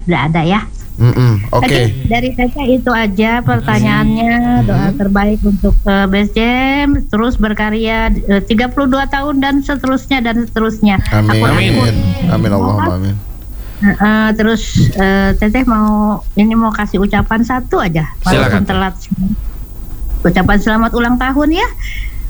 sudah ada ya. Oke. Dari saya itu aja pertanyaannya. Doa terbaik untuk Best Jam, terus berkarya 32 tahun dan seterusnya. Amin Allahumma amin. Terus Teteh mau kasih ucapan satu aja, walaupun telat. Ucapan selamat ulang tahun ya.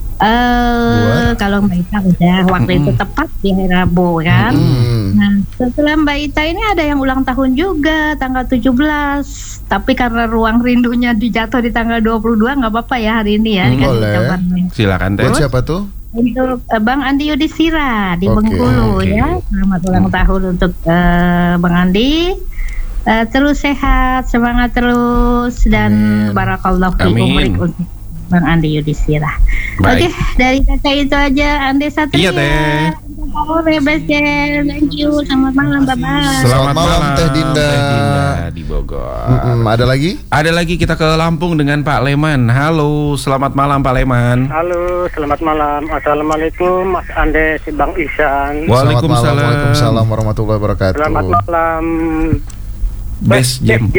Kalau Mbak Ita udah waktu itu tepat di hari Rabu kan. Nah, setelah Mbak Ita ini ada yang ulang tahun juga tanggal 17. Tapi karena ruang rindunya dijatuh di tanggal 22, nggak apa-apa ya hari ini ya. Boleh. Silakan Teh. Buat siapa tuh? Untuk Bang Andi Yudhistira di Bengkulu ya. Selamat ulang tahun untuk Bang Andi. Terus sehat, semangat terus dan barakallahu fiikum untuk Bang Andi Yudhistira. Oke, dari Tete itu aja. Andi Satria. Iya Teh. Best Jam. Thank you. Selamat malam, bye-bye. Selamat malam Teh Dinda di Bogor. Ada lagi? Ada lagi, kita ke Lampung dengan Pak Leman. Halo, selamat malam Pak Leman. Halo, selamat malam. Assalamualaikum Mas Andes, Bang Ihsan. Waalaikumsalam warahmatullahi wabarakatuh. Selamat malam. Best Jam.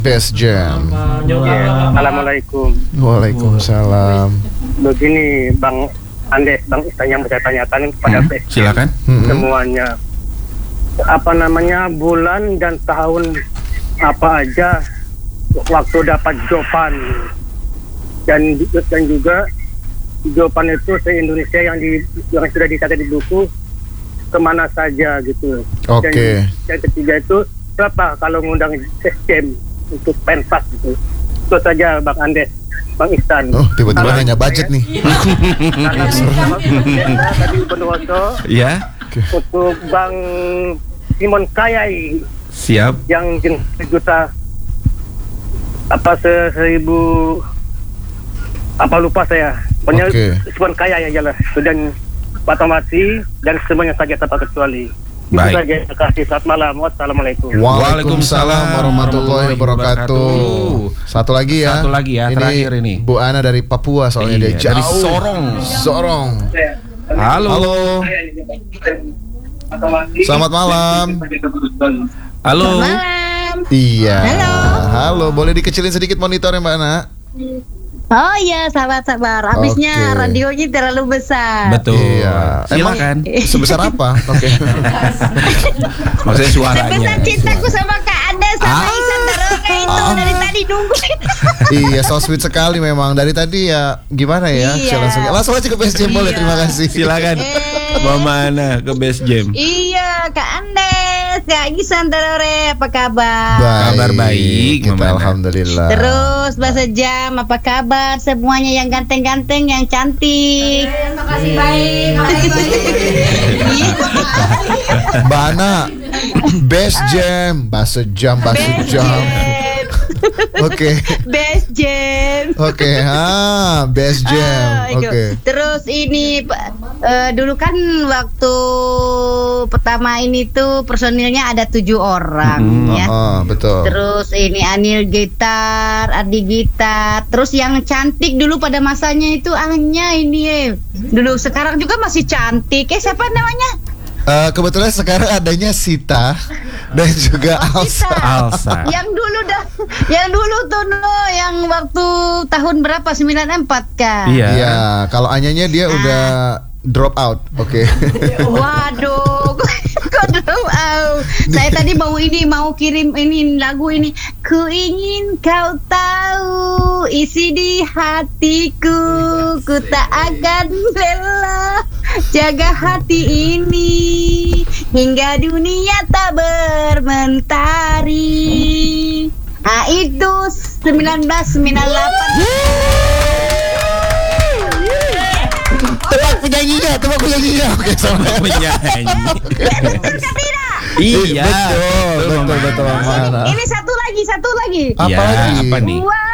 Assalamualaikum. Waalaikumsalam. Begini Bang Andes, Bang Ihsan yang saya tanyakan kepada Best Jam. Silakan. Semuanya. Apa namanya, bulan dan tahun apa aja waktu dapat jawaban dan juga jawaban itu se-Indonesia yang sudah dicatat di buku kemana saja gitu. Oke. Dan yang ketiga itu berapa kalau ngundang sistem untuk pentas gitu. Itu saja Bang Andes, Bang Ihsan. Oh, tiba-tiba nanya budget nih. Tadi Bondowoso. Ya. Untuk Bang Simon Kayai. Siap. Yang juta apa 1000 apa lupa saya. Pokoknya Simon Kayai aja lah. Dan Pak Tomasi dan semuanya saja tanpa kecuali. Baik. Terima kasih. Selamat malam. Wassalamualaikum. Waalaikumsalam warahmatullahi wabarakatuh. Satu lagi ya. Terakhir ini. Bu Ana dari Papua soalnya dia jauh. Dari Sorong. Halo. Selamat malam. Halo. Iya. Halo. Boleh dikecilin sedikit monitornya Mbak Ana? Oh iya, sabar. Habisnya radionya terlalu besar. Betul. Iya. Silakan. Sebesar apa? Oke. Maksudnya suaranya. Sebesar cintaku sama Kak Anda sama Ihsan Daroga itu dari tadi nunggu. Iya, so sweet sekali memang. Dari tadi ya gimana ya? Iya. Langsung aja ke Best Jam boleh. Terima kasih. Silakan. Mama Ana ke Best Jam. Iya, Kak Andes, Kak Ihsan Daroga, apa kabar? Kabar baik, kita alhamdulillah. Terus bahasa jam, apa kabar? Semuanya yang ganteng-ganteng, yang cantik. Makasih baik. Mbak Ana, Best Jam, bahasa jam. Oke. Best Jam. Oke, Best Jam. Oke. Terus ini dulu kan waktu pertama ini tuh personilnya ada 7 orang ya. Betul. Terus ini Anil gitar, Ardi gitar. Terus yang cantik dulu pada masanya itu Anya ini. Dulu sekarang juga masih cantik. Siapa namanya? Kebetulan sekarang adanya Sita dan juga Alsa. Yang dulu tuh yang waktu tahun berapa 94 kan? Iya, kalau Anyanya dia udah drop out. Oke. Waduh, kok drop out? Saya tadi mau kirim ini lagu ini. Ku ingin kau tahu isi di hatiku, ku tak akan rela jaga hati ini hingga dunia tak bermentari. Itu 1998. Tebak penyanyinya. Oke, sama penyanyi. Iya, betul. Mana? Ini satu lagi. Apa lagi? Apa nih? Wah,